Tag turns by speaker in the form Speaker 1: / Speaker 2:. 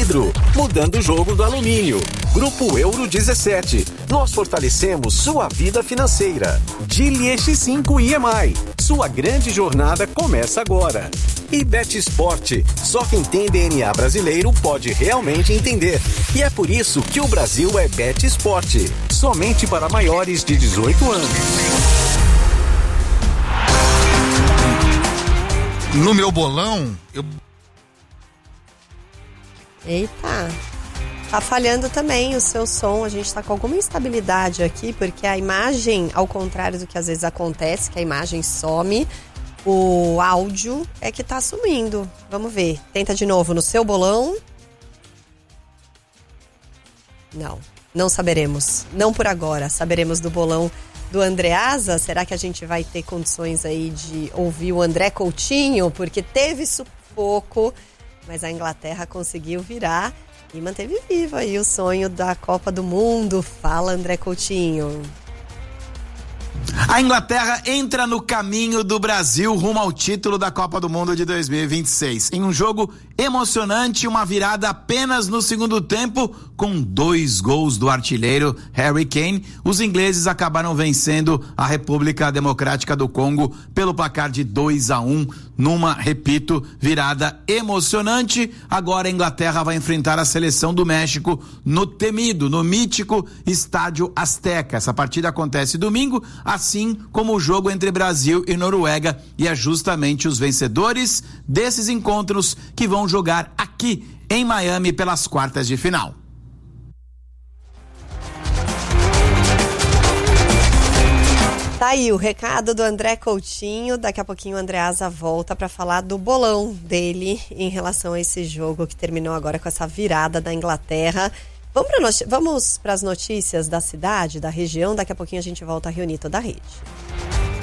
Speaker 1: vidro, mudando o jogo do alumínio. Grupo Euro 17. Nós fortalecemos sua vida financeira. Geely X5 EMI. Sua grande jornada começa agora. E Bet Sport. Só quem tem DNA brasileiro pode realmente entender. E é por isso que o Brasil é Bet Sport. Somente para maiores de 18 anos.
Speaker 2: No meu bolão,
Speaker 3: Eita, tá falhando também o seu som, a gente tá com alguma instabilidade aqui, porque a imagem, ao contrário do que às vezes acontece, que a imagem some, o áudio é que tá sumindo. Vamos ver, tenta de novo no seu bolão. Não saberemos, não por agora, saberemos do bolão do Andreasa. Será que a gente vai ter condições aí de ouvir o André Coutinho? Porque teve sufoco, mas a Inglaterra conseguiu virar e manteve vivo aí o sonho da Copa do Mundo. Fala, André Coutinho.
Speaker 4: A Inglaterra entra no caminho do Brasil rumo ao título da Copa do Mundo de 2026. Em um jogo emocionante, uma virada apenas no segundo tempo, com 2 gols do artilheiro Harry Kane, os ingleses acabaram vencendo a República Democrática do Congo pelo placar de 2-1, numa, repito, virada emocionante. Agora a Inglaterra vai enfrentar a seleção do México no temido, no mítico Estádio Azteca. Essa partida acontece domingo, assim como o jogo entre Brasil e Noruega, e é justamente os vencedores desses encontros que vão jogar aqui em Miami pelas quartas de final.
Speaker 3: Tá aí o recado do André Coutinho. Daqui a pouquinho o Andreasa volta para falar do bolão dele em relação a esse jogo que terminou agora com essa virada da Inglaterra. Vamos para as notícias da cidade, da região. Daqui a pouquinho a gente volta a reunir toda a rede.